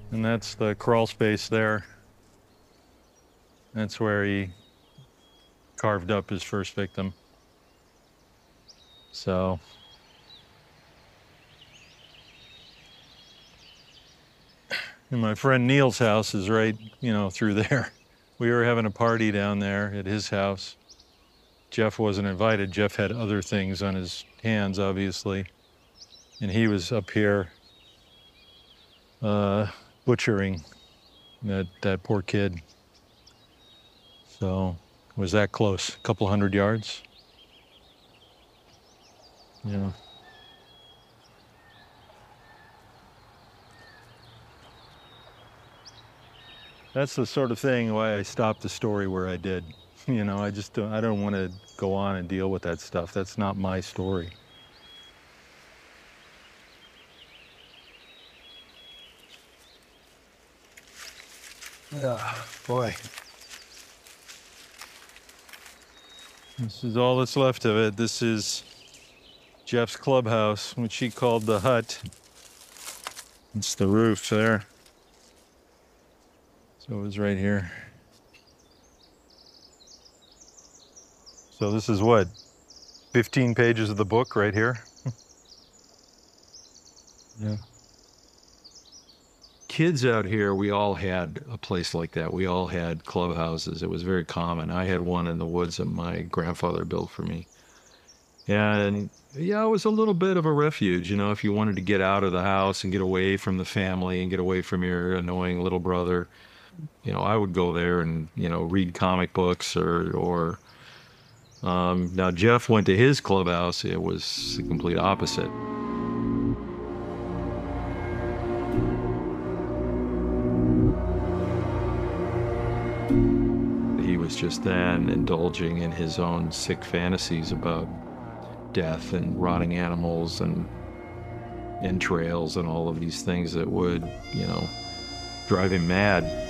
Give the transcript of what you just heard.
And that's the crawl space there. That's where he carved up his first victim. So, and my friend Neil's house is right, through there. We were having a party down there at his house. Jeff wasn't invited. Jeff had other things on his hands, obviously. And he was up here butchering that poor kid. So, was that close? A couple 100 yards? Yeah. That's the sort of thing why I stopped the story where I did. I don't want to go on and deal with that stuff. That's not my story. Boy. This is all that's left of it. This is Jeff's clubhouse, which he called the hut. It's the roof there. So it was right here. So this is what? 15 pages of the book right here? Yeah. Kids out here, we all had a place like that. We all had clubhouses. It was very common. I had one in the woods that my grandfather built for me. And yeah, it was a little bit of a refuge, if you wanted to get out of the house and get away from the family and get away from your annoying little brother. I would go there and, read comic books or now Jeff went to his clubhouse. It was the complete opposite. He was just then indulging in his own sick fantasies about death and rotting animals and entrails and all of these things that would, drive him mad.